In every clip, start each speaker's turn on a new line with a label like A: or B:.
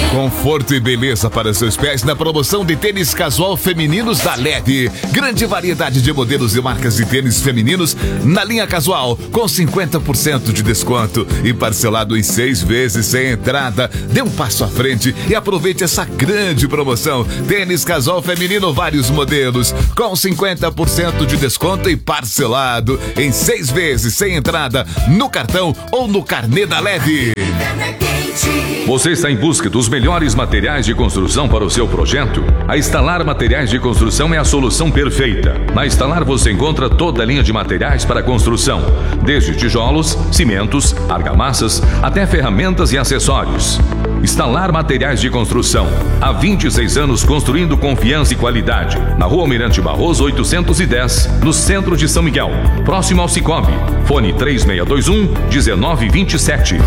A: Conforto e beleza para seus pés na promoção de tênis casual femininos da LED. Grande variedade de modelos e marcas de tênis femininos na linha casual, com 50% de desconto e parcelado em 6 vezes sem entrada. Dê um passo à frente e aproveite essa grande promoção. Tênis casual feminino, vários modelos, com 50% de desconto e parcelado em 6 vezes sem entrada no cartão ou no carnê da LED.
B: Você está em busca dos melhores materiais de construção para o seu projeto? A Instalar Materiais de Construção é a solução perfeita. Na Instalar você encontra toda a linha de materiais para construção, desde tijolos, cimentos, argamassas, até ferramentas e acessórios. Instalar Materiais de Construção. Há 26 anos construindo confiança e qualidade. Na Rua Almirante Barroso 810, no centro de São Miguel, próximo ao Cicobi. Fone 3621-1927.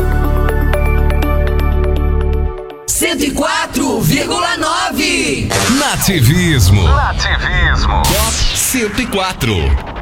C: 104,9.
A: Nativismo. Top 104.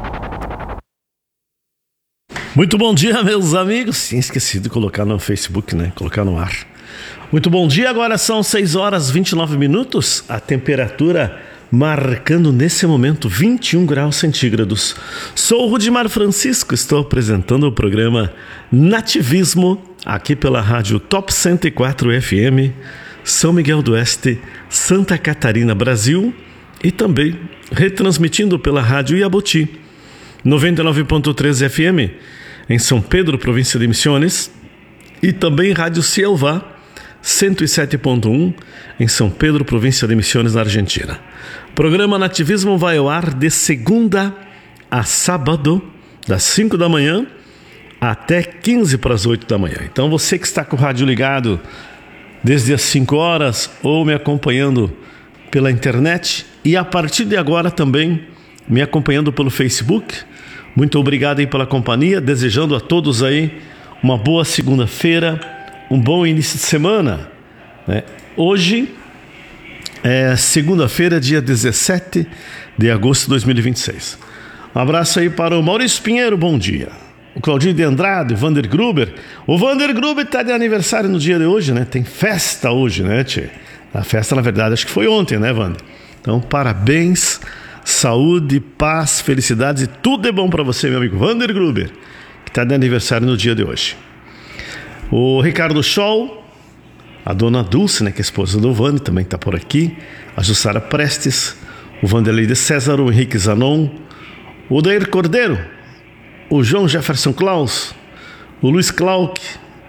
D: Muito bom dia, meus amigos. Tinha esquecido de colocar no Facebook, né? Colocar no ar. Muito bom dia, agora são 6 horas 29 minutos. A temperatura marcando nesse momento 21 graus centígrados. Sou o Rudimar Francisco, estou apresentando o programa Nativismo, aqui pela rádio Top 104 FM, São Miguel do Oeste, Santa Catarina, Brasil, e também retransmitindo pela rádio Iaboti, 99.3 FM, em São Pedro, província de Misiones, e também rádio Cielvá, 107.1, em São Pedro, província de Misiones, na Argentina. O programa Nativismo vai ao ar de segunda a sábado, das 5 da manhã até 15 para as 8 da manhã. Então você que está com o rádio ligado desde as 5 horas ou me acompanhando pela internet e a partir de agora também me acompanhando pelo Facebook, muito obrigado aí pela companhia, desejando a todos aí uma boa segunda-feira, um bom início de semana, né? Hoje é segunda-feira, dia 17 de agosto de 2026. Um abraço aí para o Maurício Pinheiro, bom dia. O Claudinho de Andrade, o Vander Gruber. O Vander Gruber está de aniversário no dia de hoje, né? Tem festa hoje, né, tchê? A festa, na verdade, acho que foi ontem, né, Vander? Então, parabéns, saúde, paz, felicidades e tudo é bom para você, meu amigo Vander Gruber, que está de aniversário no dia de hoje. O Ricardo Scholl, a dona Dulce, né, que é a esposa do Vander, também está por aqui. A Jussara Prestes, o Vanderlei de César, o Henrique Zanon, o Dair Cordeiro, o João Jefferson Klaus, o Luiz Clark,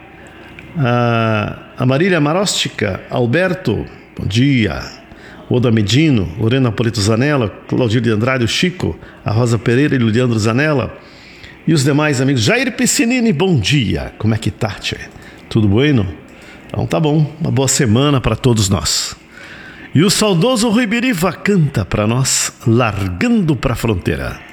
D: a Marília Marostica, Alberto, bom dia, o Oda Medino, o Rena Polito Zanella, Claudio de Andrade, o Chico, a Rosa Pereira e o Leandro Zanella e os demais amigos. Jair Piscinini, bom dia, como é que tá, tchê? Tudo bueno? Então tá bom, uma boa semana para todos nós. E o saudoso Rui Biriva canta para nós, Largando pra Fronteira.